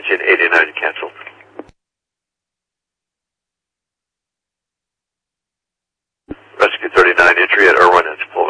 engine 89 canceled. Rescue 39, entry at Irwin, it's full